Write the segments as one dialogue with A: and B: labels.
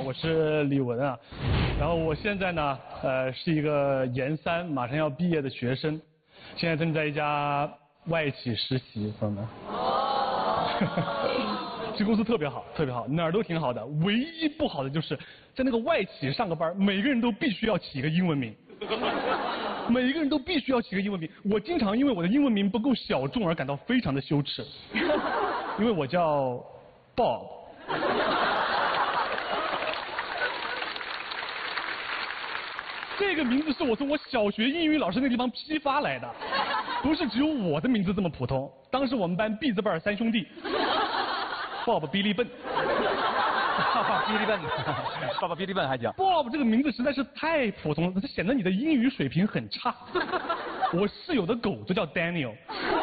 A: 我是李文啊。然后我现在呢，是一个研3马上要毕业的学生，现在正在一家外企实习，朋友们。这公司特别好，特别好，哪儿都挺好的，唯一不好的就是在那个外企上个班，每个人都必须要起一个英文名。每一个人都必须要起个英文名，我经常因为我的英文名不够小众而感到非常的羞耻，因为我叫 Bob。这个名字是我从我小学英语老师那地方批发来的，不是只有我的名字这么普通。当时我们班 B 字辈3兄弟 ，Bob、Billy、笨。
B: 爸爸哔哩笨，爸爸哔哩笨还讲。
A: Bob 这个名字实在是太普通了，它显得你的英语水平很差。我室友的狗就叫 Daniel。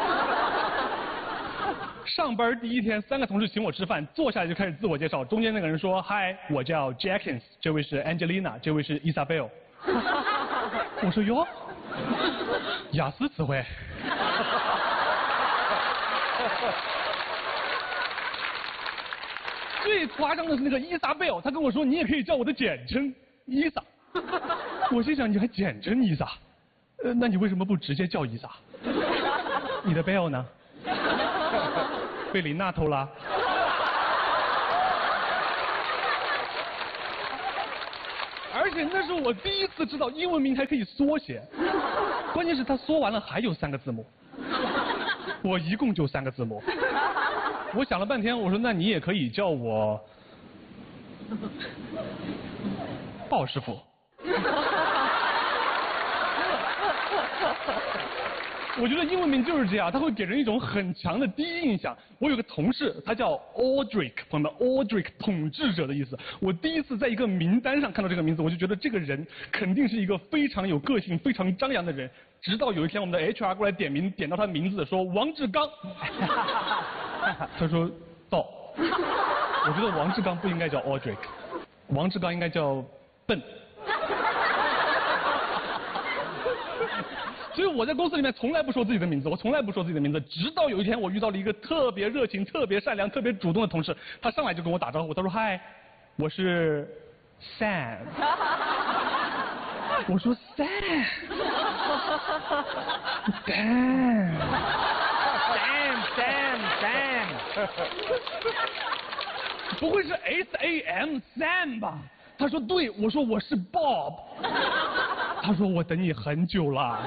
A: 上班第一天，3个同事请我吃饭，坐下来就开始自我介绍。中间那个人说：“嗨，我叫 Jackins， 这位是 Angelina， 这位是 Isabel。”我说：“哟，雅思词汇。”最夸张的是那个伊莎贝尔，他跟我说：“你也可以叫我的简称伊莎。”我心想：“你还简称伊莎？那你为什么不直接叫伊莎？你的贝尔呢？被林娜偷了？”而且那是我第一次知道英文名还可以缩写，关键是他缩完了还有3个字母，我一共就3个字母。我想了半天，我说那你也可以叫我鲍师傅。我觉得英文名就是这样，它会给人一种很强的第一印象。我有个同事，他叫 Aldrich， 朋友们 ，Aldrich 统治者的意思。我第一次在一个名单上看到这个名字，我就觉得这个人肯定是一个非常有个性、非常张扬的人。直到有一天，我们的 HR 过来点名，点到他名字，说王志刚。他说到，我觉得王志刚不应该叫 Aldrich， 王志刚应该叫笨。所以我在公司里面从来不说自己的名字，我从来不说自己的名字，直到有一天我遇到了一个特别热情、特别善良、特别主动的同事，他上来就跟我打招呼，他说：“嗨，我是 Sam。”我说 Sam， 不会是 SAM Sam 吧？他说对，我说我是 Bob。他说我等你很久了。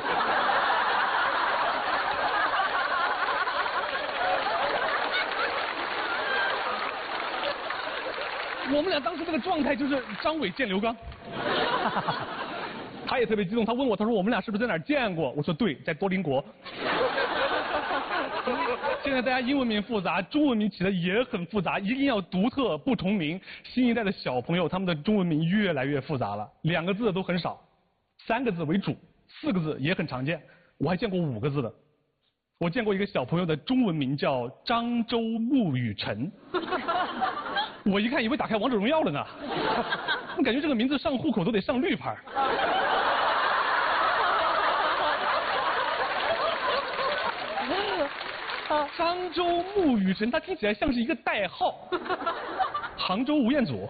A: 我们俩当时这个状态就是张伟见刘刚。他也特别激动，他问我，他说我们俩是不是在哪儿见过？我说对，在多邻国。现在大家英文名复杂，中文名起的也很复杂，一定要独特不重名。新一代的小朋友，他们的中文名越来越复杂了，2个字的都很少，3个字为主，4个字也很常见。我还见过5个字的。我见过一个小朋友的中文名叫漳州沐雨辰。我一看以为打开王者荣耀了呢，我感觉这个名字上户口都得上绿牌。漳州沐雨辰，它听起来像是一个代号。杭州吴彦祖，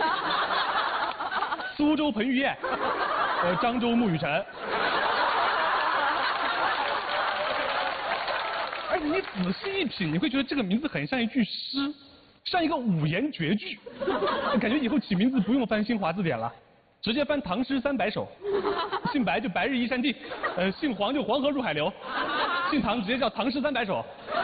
A: 苏州彭于晏，漳州沐雨辰。而且你仔细一品，你会觉得这个名字很像一句诗，像一个5言绝句。感觉以后起名字不用翻新华字典了，直接翻唐诗300首。姓白就白日依山尽，姓黄就黄河入海流，姓唐直接叫唐诗300首。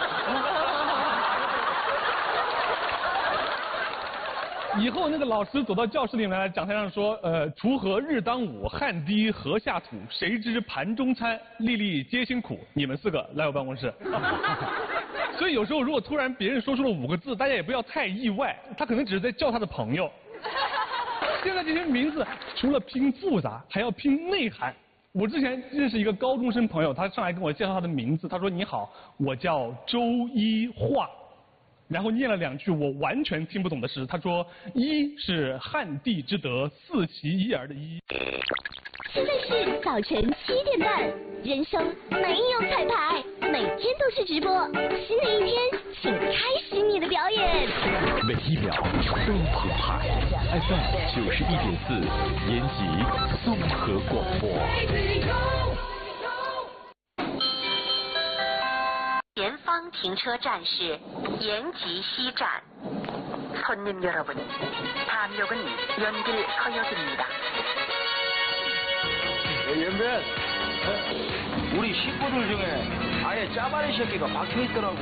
A: 以后那个老师走到教室里面来，讲台上说，锄禾日当午，汗滴禾下土，谁知盘中餐，粒粒皆辛苦。你们4个来我办公室。所以有时候如果突然别人说出了5个字，大家也不要太意外，他可能只是在叫他的朋友。现在这些名字除了拼复杂，还要拼内涵。我之前认识一个高中生朋友，他上来跟我介绍他的名字，他说：“你好，我叫周一化。” 然后念了2句我完全听不懂的诗。他说一是汉地之德，四其一儿的一。
C: 现在是早晨7点半，人生没有彩排，每天都是直播。新的一天，请开始你的表演。
D: 每一秒都澎湃 ，FM 91.4，延吉综合广播。
E: 前方停车站是延吉西站。손님여러분 다음역은 연길서역입니다.
F: 연변, 우리 식구들 중에 아예 짜바리 새끼가 박혀있더라고.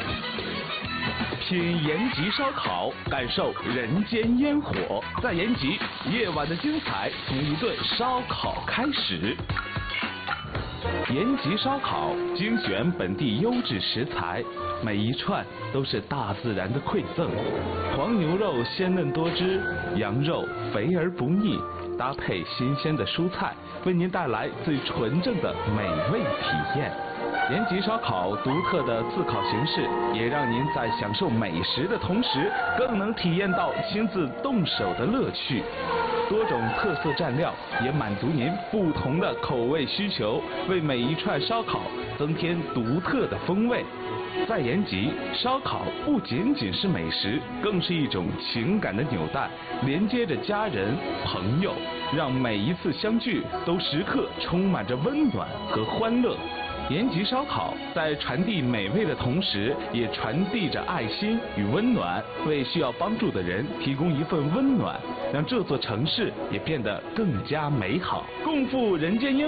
D: 品延吉烧烤，感受人间烟火。在延吉，夜晚的精彩从一顿烧烤开始。延吉烧烤精选本地优质食材，每一串都是大自然的馈赠。黄牛肉鲜嫩多汁，羊肉肥而不腻，搭配新鲜的蔬菜，为您带来最纯正的美味体验。延吉烧烤独特的自烤形式，也让您在享受美食的同时，更能体验到亲自动手的乐趣。多种特色蘸料也满足您不同的口味需求，为每一串烧烤增添独特的风味。在延吉，烧烤不仅仅是美食，更是一种情感的纽带，连接着家人、朋友，让每一次相聚都时刻充满着温暖和欢乐。延吉烧烤在传递美味的同时，也传递着爱心与温暖，为需要帮助的人提供一份温暖，让这座城市也变得更加美好。共赴人间烟